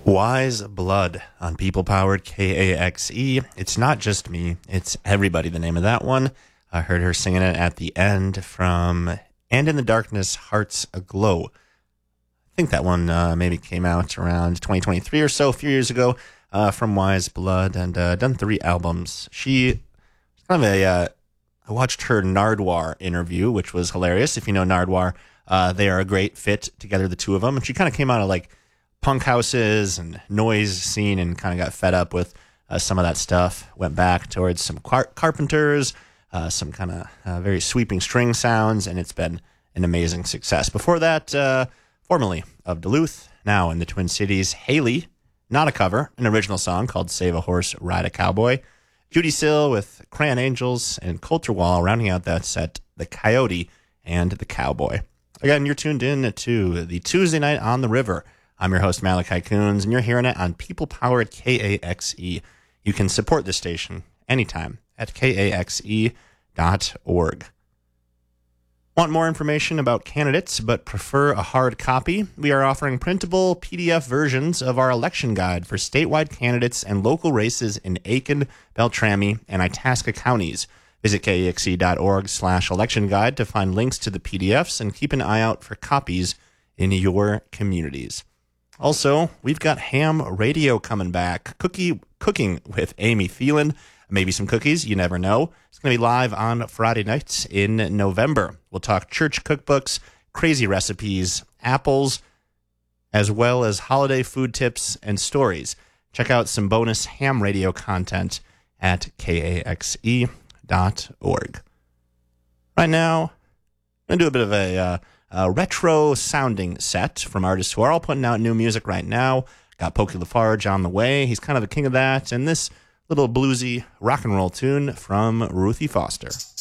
Wise Blood on People Powered KAXE. It's not just me, it's everybody, the name of that one. I heard her singing it at the end from And in the Darkness, Hearts Aglow. I think that one maybe came out around 2023 or so, a few years ago, from Wise Blood, and done 3 albums. She kind of I watched her Nardwuar interview, which was hilarious. If you know Nardwuar, they are a great fit together, the two of them. And she kind of came out of like punk houses and noise scene and kind of got fed up with some of that stuff. Went back towards some Carpenters, some kind of very sweeping string sounds, and it's been an amazing success. Before that, formerly of Duluth, now in the Twin Cities, Haley, not a cover, an original song called Save a Horse, Ride a Cowboy. Judy Sill with Crayon Angels, and Coulter Wall rounding out that set, The Coyote and the Cowboy. Again, you're tuned in to the Tuesday Night on the River. I'm your host, Malachi Coons, and you're hearing it on People Powered KAXE. You can support the station anytime at kaxe.org. Want more information about candidates but prefer a hard copy? We are offering printable PDF versions of our election guide for statewide candidates and local races in Aiken, Beltrami, and Itasca counties. Visit kaxe.org/election guide to find links to the PDFs and keep an eye out for copies in your communities. Also, we've got ham radio coming back. Cooking with Amy Thielen. Maybe some cookies, you never know. It's going to be live on Friday nights in November. We'll talk church cookbooks, crazy recipes, apples, as well as holiday food tips and stories. Check out some bonus ham radio content at kaxe.org. Right now, I'm going to do a bit of a retro sounding set from artists who are all putting out new music right now. Got Pokey Lafarge on the way. He's kind of the king of that. And this little bluesy rock and roll tune from Ruthie Foster.